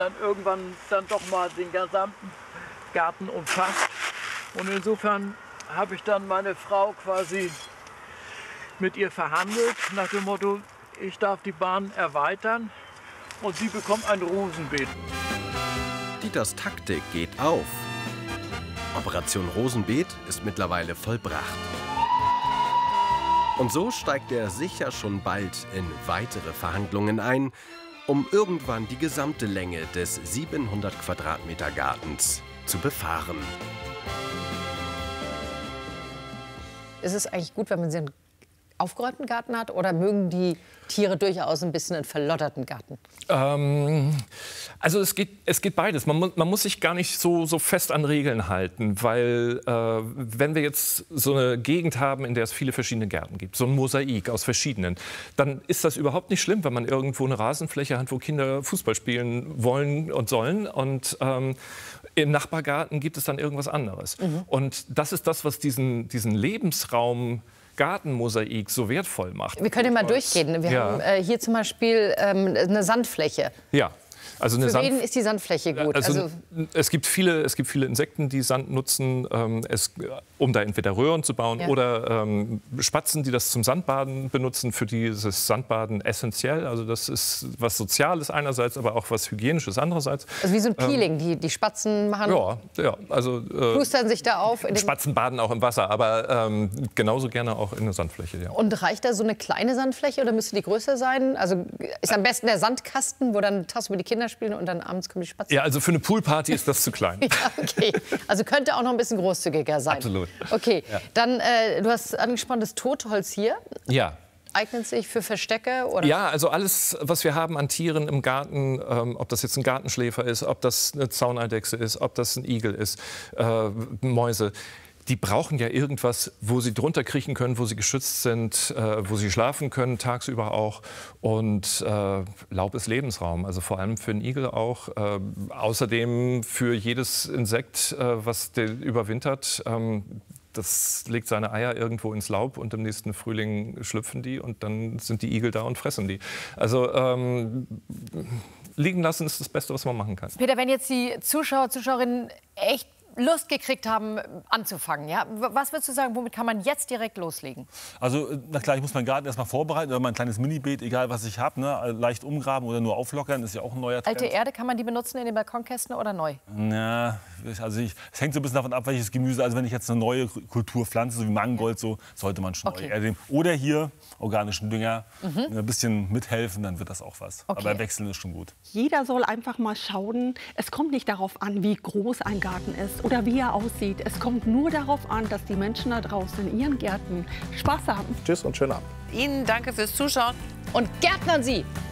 dann irgendwann dann doch mal den gesamten Garten umfasst. Und insofern habe ich dann meine Frau quasi mit ihr verhandelt, nach dem Motto, ich darf die Bahn erweitern und sie bekommt ein Rosenbeet. Dieters Taktik geht auf. Operation Rosenbeet ist mittlerweile vollbracht. Und so steigt er sicher schon bald in weitere Verhandlungen ein, um irgendwann die gesamte Länge des 700 Quadratmeter Gartens zu befahren. Ist es eigentlich gut, wenn man so einen aufgeräumten Garten hat, oder mögen die Tiere durchaus ein bisschen einen verlotterten Garten? Also es geht beides. Man muss sich gar nicht so fest an Regeln halten, weil wenn wir jetzt so eine Gegend haben, in der es viele verschiedene Gärten gibt, so ein Mosaik aus verschiedenen, dann ist das überhaupt nicht schlimm, wenn man irgendwo eine Rasenfläche hat, wo Kinder Fußball spielen wollen und sollen, und im Nachbargarten gibt es dann irgendwas anderes. Und das ist das, was diesen Lebensraum Gartenmosaik so wertvoll macht. Wir können ja mal durchgehen. Wir haben hier zum Beispiel eine Sandfläche. Ja. Also Für wen ist die Sandfläche gut? Also es gibt viele Insekten, die Sand nutzen, um da entweder Röhren zu bauen, oder Spatzen, die das zum Sandbaden benutzen. Für die ist das Sandbaden essentiell. Also das ist was Soziales einerseits, aber auch was Hygienisches andererseits. Also wie so ein Peeling, die Spatzen machen. Ja, also plustern sich da auf. Spatzen baden auch im Wasser, aber genauso gerne auch in der Sandfläche. Ja. Und reicht da so eine kleine Sandfläche oder müsste die größer sein? Also ist am besten der Sandkasten, wo dann tagsüber die Kinder spielen und dann abends kommen die Spatzen? Ja, also für eine Poolparty ist das zu klein. Ja, okay. Also könnte auch noch ein bisschen großzügiger sein. Absolut. Okay, dann, du hast angesprochen, das Totholz hier. Ja. Eignet sich für Verstecke? Oder? Ja, also alles, was wir haben an Tieren im Garten, ob das jetzt ein Gartenschläfer ist, ob das eine Zauneidechse ist, ob das ein Igel ist, Mäuse, die brauchen ja irgendwas, wo sie drunter kriechen können, wo sie geschützt sind, wo sie schlafen können, tagsüber auch. Und Laub ist Lebensraum, also vor allem für einen Igel auch. Außerdem für jedes Insekt, was überwintert. Das legt seine Eier irgendwo ins Laub und im nächsten Frühling schlüpfen die und dann sind die Igel da und fressen die. Also liegen lassen ist das Beste, was man machen kann. Peter, wenn jetzt die Zuschauer, Zuschauerinnen echt Lust gekriegt haben, anzufangen, ja? Was würdest du sagen, womit kann man jetzt direkt loslegen? Also, na klar, ich muss meinen Garten erstmal vorbereiten, oder mein kleines Minibeet, egal was ich habe, ne? Leicht umgraben oder nur auflockern, ist ja auch ein neuer Trend. Alte Erde, kann man die benutzen in den Balkonkästen oder neu? Ja, also es hängt so ein bisschen davon ab, welches Gemüse. Also wenn ich jetzt eine neue Kultur pflanze, so wie Mangold, so sollte man schon neue Erde nehmen. Oder hier organischen Dünger, ein bisschen mithelfen, dann wird das auch was. Aber wechseln ist schon gut. Jeder soll einfach mal schauen. Es kommt nicht darauf an, wie groß ein Garten ist oder wie er aussieht. Es kommt nur darauf an, dass die Menschen da draußen in ihren Gärten Spaß haben. Tschüss und schönen Abend. Ihnen danke fürs Zuschauen. Und gärtnern Sie!